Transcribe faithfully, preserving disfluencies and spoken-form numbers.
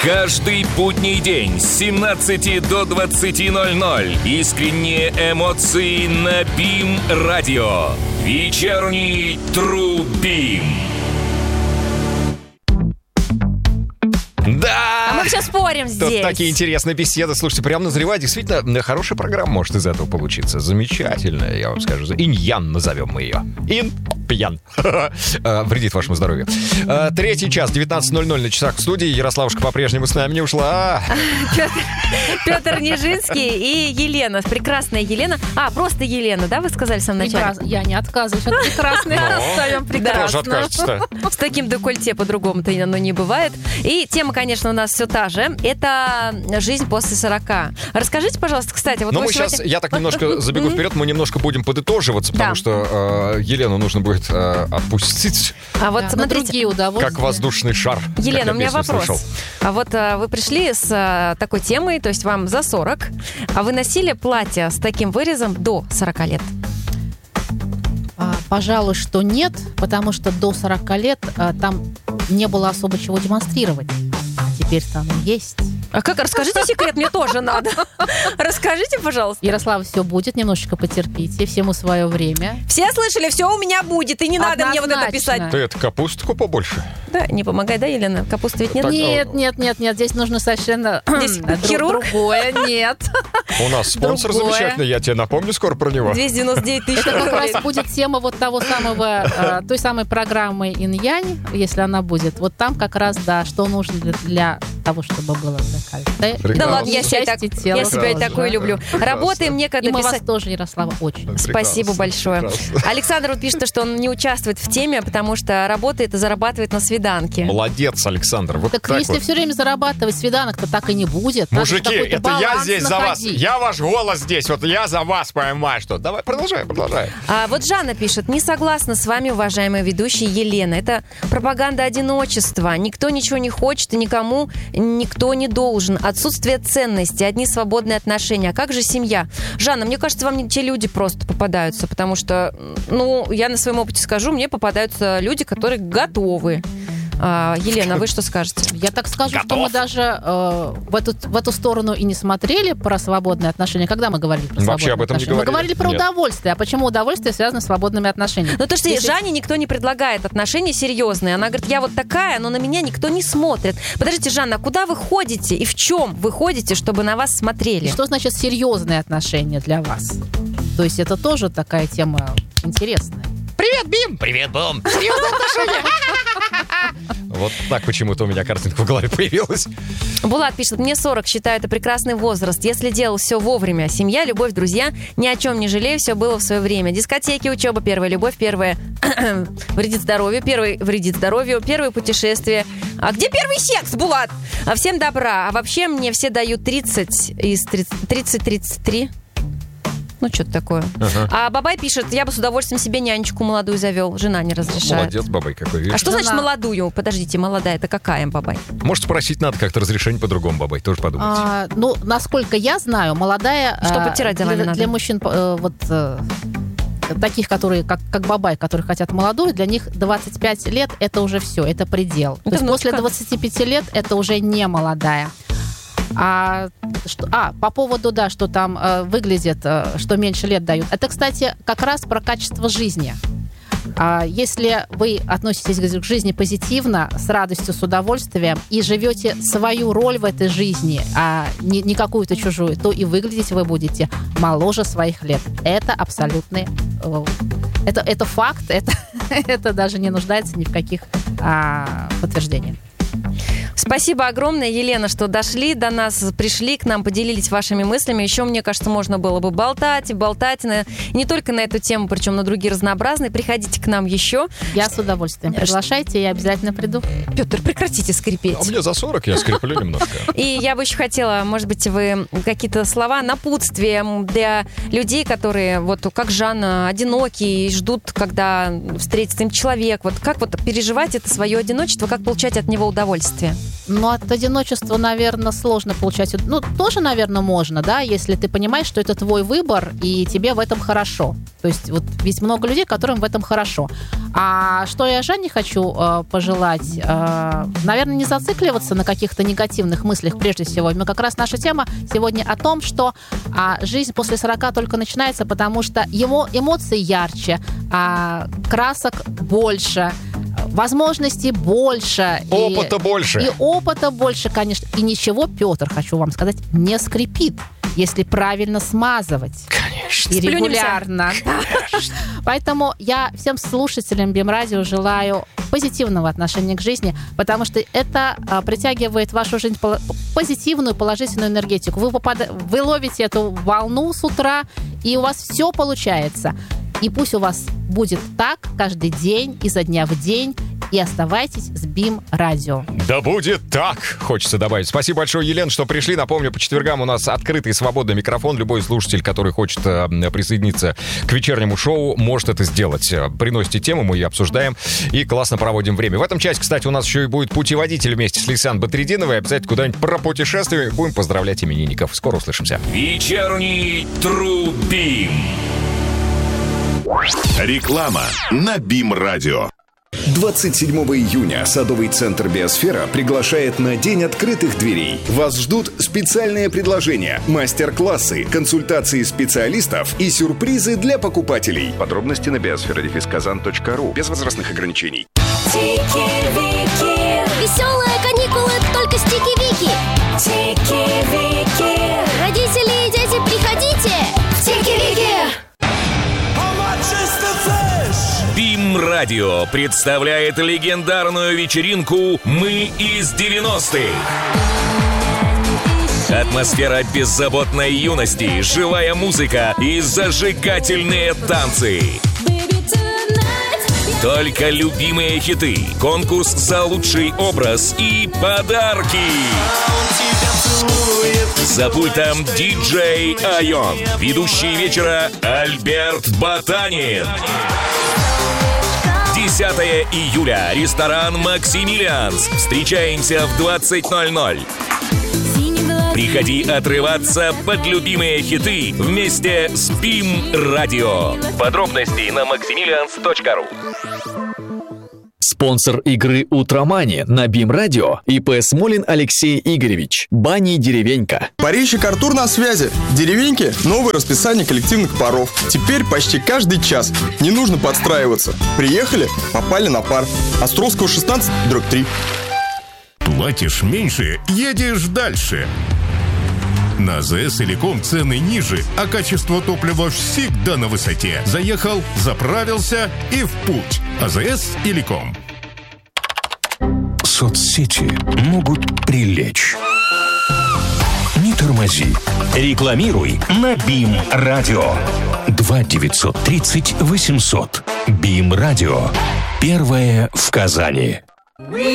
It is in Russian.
Каждый будний день с семнадцати до двадцати ноль-ноль. Искренние эмоции на БИМ-радио. Вечерний True BIM. Да! А мы все спорим здесь. Тут такие интересные беседы. Слушайте, прям назревает. Действительно, хорошая программа может из этого получиться. Замечательная, я вам скажу. Инь-ян назовем мы ее. Ин пьян. Вредит вашему здоровью. Третий час, девятнадцать ноль-ноль на часах в студии. Ярославушка по-прежнему с нами не ушла. Петр, Петр Нижинский и Елена. Прекрасная Елена. А, просто Елена, да, вы сказали в самом начале? Прекрасно. Я не отказываюсь от прекрасной. Оставим прекрасно. Тоже откажется. С таким декольте по-другому-то оно не бывает. И тема, конечно, у нас все та же. Это жизнь после сорока. Расскажите, пожалуйста, кстати, вот Ну, вы мы сегодня... сейчас, я так немножко забегу вперед, мы немножко будем подытоживаться, потому Да. что э, Елену нужно будет э, отпустить, А вот Да, на смотрите, другие удовольствия. как воздушный шар. как я Елена, у меня песню вопрос. слышал. А вот а, вы пришли с а, такой темой, то есть вам за сорок, а вы носили платье с таким вырезом до сорока лет? А, пожалуй, что нет, потому что до сорока лет а, там не было особо чего демонстрировать. А теперь-то оно есть. А как? Расскажите секрет, мне тоже надо. Расскажите, пожалуйста. Ярослава, все будет, немножечко потерпите, всему свое время. Все слышали, все у меня будет, и не надо мне вот это Однозначно. писать. Ты это капустку побольше. Да, не помогай, да, Елена? Капусты ведь нет? Так, Нет, нет, нет, нет, здесь нужно совершенно Здесь друг- хирург? другое, нет. У нас спонсор Другое. замечательный, я тебе напомню скоро про него. двести девяносто девять тысяч Это как рублей. раз будет тема вот того самого, э, той самой программы Инь-Янь, если она будет. Вот там как раз, да, что нужно для, для того, чтобы было декольте. Прекрасно. Да ладно, я себя, и так, Части тела я себя и тоже. такое люблю. Работаем некогда И мы вас писать. тоже, Ярослава, очень. Спасибо Прекрасно, большое. прекрасно. Александр вот пишет, что он не участвует в теме, потому что работает и зарабатывает на свиданке. Молодец, Александр. Вот Так, так если вот. все время зарабатывать, свиданок-то так и не будет. Надо же Мужики, какой-то это я баланс здесь за вас. находить. Я ваш голос здесь. Вот я за вас понимаю, что. Давай, продолжай, продолжай. А вот Жанна пишет: не согласна с вами, уважаемая ведущая Елена. Это пропаганда одиночества. Никто ничего не хочет и никому никто не должен. Отсутствие ценности, одни свободные отношения. А как же семья? Жанна, мне кажется, вам не те люди просто попадаются, потому что, ну, я на своем опыте скажу, мне попадаются люди, которые готовы. А, Елена, вы что скажете? Я так скажу, Готов? что мы даже э, в, эту, в эту сторону и не смотрели про свободные отношения. Когда мы говорили про Вообще свободные об этом не отношения? Мы говорили. говорили про Нет. удовольствие. А почему удовольствие связано с свободными отношениями? Ну, то, что Если- Жанне никто не предлагает отношения серьезные. Она говорит, я вот такая, но на меня никто не смотрит. Подождите, Жанна, а куда вы ходите и в чем вы ходите, чтобы на вас смотрели? И что значит серьезные отношения для вас? То есть это тоже такая тема интересная. Привет, Бим! Привет, Бом! Серьезные отношения! Вот так почему-то у меня картинка в голове появилась. Булат пишет, мне сорок, считаю, это прекрасный возраст. Если делал все вовремя, семья, любовь, друзья, ни о чем не жалею, все было в свое время. Дискотеки, учеба, первая любовь, первое вредит здоровью, первый вредит здоровью, первое путешествие. А где первый секс, Булат? А всем добра. А вообще мне все дают тридцать из тридцать тридцать три. Ну, что-то такое. Ага. А Бабай пишет, я бы с удовольствием себе нянечку молодую завел. Жена не разрешает. Молодец, бабай, какой А видишь. что значит Жена. молодую? Подождите, молодая, это какая, Бабай? Может, спросить надо как-то разрешение по-другому, бабай, тоже подумайте. А, ну, насколько я знаю, молодая... Что а, подтирать за для, вами надо? для мужчин, э, вот... э, таких, которые, как, как Бабай, которые хотят молодую, для них двадцать пять лет это уже все, это предел. Это То есть внучка. после двадцати пяти лет это уже не молодая. А, что, а по поводу, да, что там э, выглядит, э, что меньше лет дают. Это, кстати, как раз про качество жизни. А если вы относитесь к жизни позитивно, с радостью, с удовольствием и живете свою роль в этой жизни, а не, не какую-то чужую, то и выглядеть вы будете моложе своих лет. Это абсолютный... э, Это, это факт, это, это даже не нуждается ни в каких а, подтверждениях. Спасибо огромное, Елена, что дошли до нас, пришли к нам, поделились вашими мыслями. Еще, мне кажется, можно было бы болтать и болтать на, не только на эту тему, причем на другие разнообразные. Приходите к нам еще. Я с удовольствием. Приглашайте, я обязательно приду. Петр, прекратите скрипеть. А мне за сорок, я скреплю немножко. И я бы еще хотела, может быть, вы какие-то слова напутствия для людей, которые, вот как Жанна, одинокие и ждут, когда встретится им человек. Вот как вот переживать это свое одиночество, как получать от него удовольствие? Ну, от одиночества, наверное, сложно получать. Ну, тоже, наверное, можно, да, если ты понимаешь, что это твой выбор, и тебе в этом хорошо. То есть вот есть много людей, которым в этом хорошо. А что я Жанне хочу э, пожелать? Э, наверное, не зацикливаться на каких-то негативных мыслях прежде всего. Мы как раз наша тема сегодня о том, что а, жизнь после сорока только начинается, потому что ему эмоции ярче, а, красок больше, возможностей больше. Опыта и, больше. И опыта больше, конечно. И ничего, Петр, хочу вам сказать, не скрипит, если правильно смазывать. Конечно. И регулярно. Поэтому я всем слушателям БИМ-радио желаю позитивного отношения к жизни, потому что это а, притягивает в вашу жизнь пол- позитивную, положительную энергетику. Вы, попада- вы ловите эту волну с утра, и у вас все получается. И пусть у вас будет так каждый день, изо дня в день, и оставайтесь с БИМ-радио. Да будет так, хочется добавить. Спасибо большое, Елена, что пришли. Напомню, по четвергам у нас открытый свободный микрофон. Любой слушатель, который хочет э, присоединиться к вечернему шоу, может это сделать. Приносите тему, мы ее обсуждаем и классно проводим время. В этом части, кстати, у нас еще и будет путеводитель вместе с Лейсан Батридиновой. Обязательно куда-нибудь пропутешествуем. Будем поздравлять именинников. Скоро услышимся. Вечерний Трубим. Реклама на БИМ-радио. двадцать седьмого июня Садовый центр «Биосфера» приглашает на День открытых дверей. Вас ждут специальные предложения, мастер-классы, консультации специалистов и сюрпризы для покупателей. Подробности на биосфера дефис казан точка ру. Без возрастных ограничений. Тики-вики. Веселые каникулы, только стики-вики. Тики-вики. Родители и дети, приходите в Тики-вики. БИМ-радио представляет легендарную вечеринку «Мы из девяностых». Атмосфера беззаботной юности, живая музыка и зажигательные танцы. Только любимые хиты, конкурс за лучший образ и подарки. За пультом диджей Айон. Ведущий вечера Альберт Ботанин. десятого июля. Ресторан «Максимилианс». Встречаемся в двадцать ноль ноль. Приходи отрываться под любимые хиты вместе с БИМ-радио. Подробности на максимилианс точка ру. Спонсор игры «Утромани» на БИМ-радио ИП Смолин Алексей Игоревич. Бани «Деревенька». Парильщик Артур на связи. Деревеньки – новое расписание коллективных паров. Теперь почти каждый час. Не нужно подстраиваться. Приехали – попали на пар. Островского шестнадцать, дробь три. Платишь меньше, едешь дальше. На АЗС Иликом цены ниже, а качество топлива всегда на высоте. Заехал, заправился и в путь. АЗС Иликом. Соцсети могут прилечь. Не тормози. Рекламируй на БИМ-радио. два девятьсот тридцать восемьсот. БИМ-радио. Первое в Казани.